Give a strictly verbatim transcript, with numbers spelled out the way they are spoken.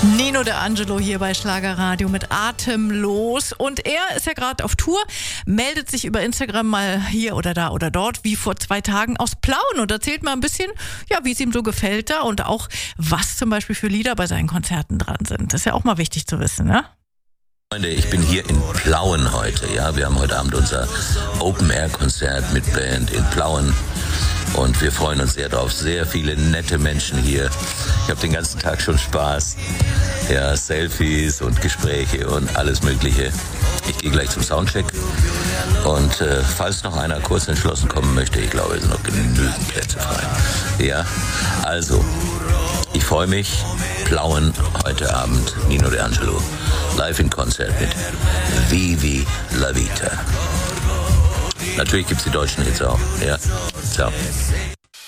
Nino D'Angelo hier bei Schlagerradio mit Atemlos. Und er ist ja gerade auf Tour, meldet sich über Instagram mal hier oder da oder dort, wie vor zwei Tagen aus Plauen, und erzählt mal ein bisschen, ja, wie es ihm so gefällt da und auch, was zum Beispiel für Lieder bei seinen Konzerten dran sind. Das ist ja auch mal wichtig zu wissen, ne? Freunde, ich bin hier in Plauen heute. Ja, wir haben heute Abend unser Open-Air-Konzert mit Band in Plauen. Und wir freuen uns sehr drauf. Sehr viele nette Menschen hier. Ich habe den ganzen Tag schon Spaß. Ja, Selfies und Gespräche und alles Mögliche. Ich gehe gleich zum Soundcheck. Und äh, falls noch einer kurz entschlossen kommen möchte, ich glaube, es sind noch genügend Plätze frei. Ja, also, ich freue mich. Plauen heute Abend. Nino D'Angelo. Live in Konzert mit Vivi La Vita. Natürlich gibt's die deutschen Hits auch. Ja, ciao.